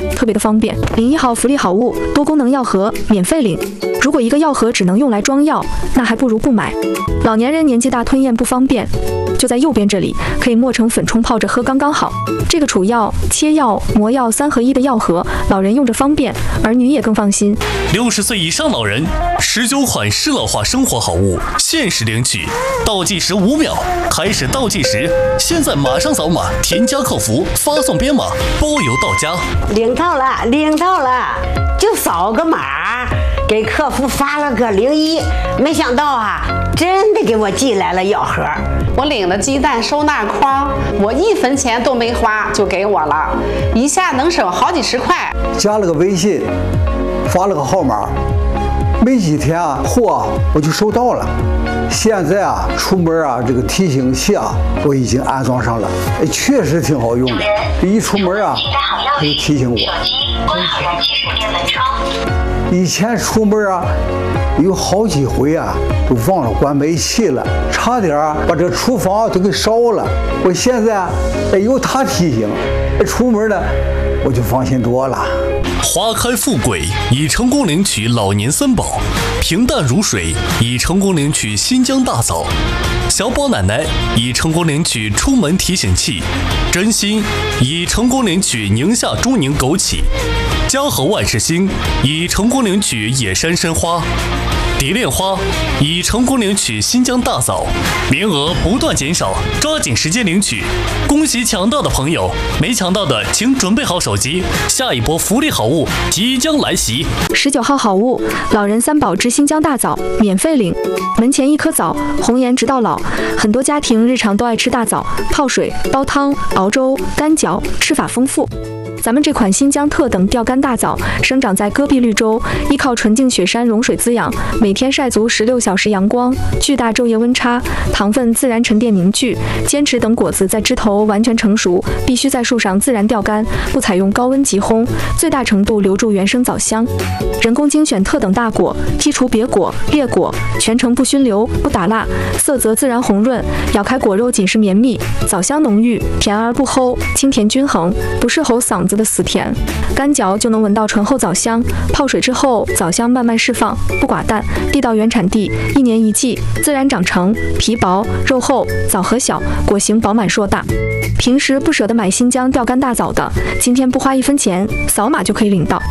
特别的方便。领1号福利好物，多功能药盒免费领。如果一个药盒只能用来装药，那还不如不买。老年人年纪大吞咽不方便，就在右边这里，可以磨成粉冲泡着喝刚刚好。这个储药、切药、磨药3合1的药盒，老人用着方便，儿女也更放心。 60岁以上老人19款适老化生活好物限时领取，倒计时5秒，开始倒计时，现在马上扫码添加客服，发送编码，包邮到家。 领到了，就扫个码，给客服发了个01，没想到啊，真的给我寄来了药盒。 我领了鸡蛋收纳筐，我1分钱都没花就给我了，一下能省好几十块。 加了个微信，发了个号码，没几天啊，货我就收到了。现在啊，出门啊，这个提醒器啊，我已经安装上了，确实挺好用的。一出门啊，它就提醒我。关好燃气水电门窗。以前出门啊，有好几回啊，都忘了关煤气了，差点把这厨房都给烧了。我现在有它提醒，出门呢我就放心多了。 花开富贵已成功领取老年3宝，平淡如水已成功领取新疆大枣，小宝奶奶已成功领取出门提醒器，真心已成功领取宁夏中宁枸杞，嘉禾万事兴已成功领取野山参花，蝶恋花已成功领取新疆大枣，名额不断减少，抓紧时间领取。恭喜抢到的朋友，没抢到的请准备好手机，下一波福利好物即将来袭。 19号好物，老人3宝之新疆大枣免费领，门前1颗枣，红颜直到老。很多家庭日常都爱吃大枣，泡水、煲汤、熬粥、干嚼，吃法丰富。咱们这款新疆特等钓竿大枣生长在戈壁绿洲，依靠纯净雪山融水滋养，每天晒足16小时阳光，巨大昼夜温差，糖分自然沉淀凝聚，坚持等果子在枝头完全成熟，必须在树上自然钓竿，不采用高温急烘，最大程度留住原生枣香。人工精选特等大果，剔除瘪果、裂果，全程不熏流、不打蜡，色泽自然红润，咬开果肉紧实绵密，枣香浓郁，甜而不齁，清甜均衡，不是齁嗓子的死甜。干嚼就能闻到醇厚枣香，泡水之后枣香慢慢释放，不寡淡，地道原产地，1年1季，自然长成，皮薄肉厚，枣核小，果形饱满硕大。平时不舍得买新疆钓竿大枣的，今天不花1分钱，扫码就可以领到。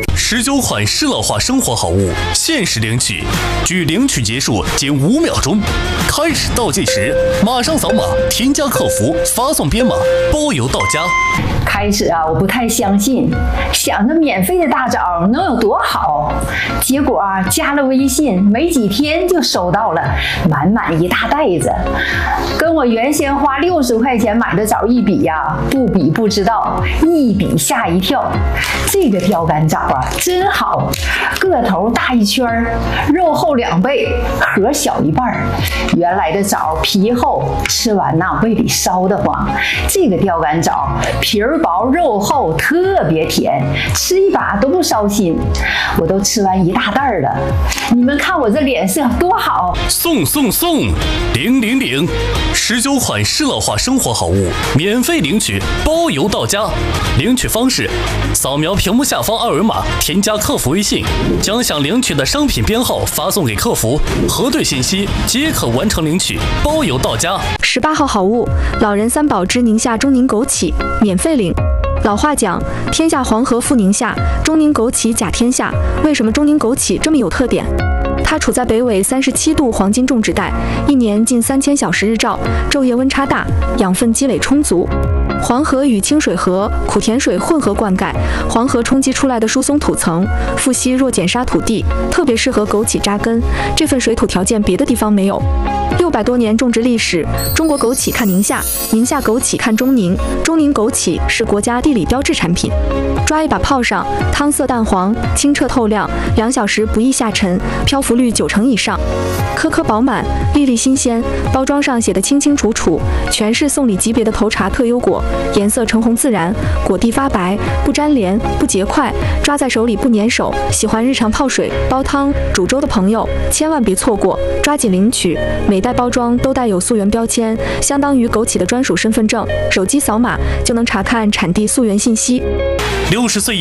19款适老化生活好物限时领取，距领取结束仅5秒钟，开始倒计时，马上扫码添加客服，发送编码，包邮到家。 开始啊，我不太相信，想着免费的大枣能有多好，结果啊，加了微信没几天就收到了满满1大袋子，跟我原先花60块钱买的枣一比呀，不比不知道，一比吓一跳。这个钓竿枣啊，真好，个头大1圈，肉厚2倍，核小1半。原来的枣皮厚，吃完呐胃里烧得慌。这个钓竿枣皮儿薄肉厚，特别甜，吃一把都不烧心。我都吃完1大袋了，你们看我这脸色多好！ 送领！19款适老化生活好物免费领取，包邮到家。领取方式：扫描屏幕下方2维码，添加客服微信，将想领取的商品编号发送给客服，核对信息即可完成领取，包邮到家。 18号好物，老人3宝之宁夏中宁枸杞免费领。老话讲，天下黄河赴宁夏，中宁枸杞甲天下。为什么中宁枸杞这么有特点？它处在北纬37度黄金种植带，1年近3000小时日照，昼夜温差大，养分积累充足。黄河与清水河、苦甜水混合灌溉，黄河冲击出来的疏松土层富硒弱碱沙土地，特别适合枸杞扎根。这份水土条件别的地方没有。600多年种植历史，中国枸杞看宁夏，宁夏枸杞看中宁，中宁枸杞是国家地理标志产品。抓一把泡上，汤色淡黄，清澈透亮，2小时不易下沉，漂浮率90%以上，颗颗饱满，粒粒新鲜。包装上写的清清楚楚，全是送礼级别的头茬特优果，颜色橙红自然，果蒂发白，不粘连，不结块，抓在手里不粘手。喜欢日常泡水、煲汤、煮粥的朋友，千万别错过，抓紧领取。每袋包装都带有溯源标签，相当于枸杞的专属身份证，手机扫码就能查看产地溯源信息。 60岁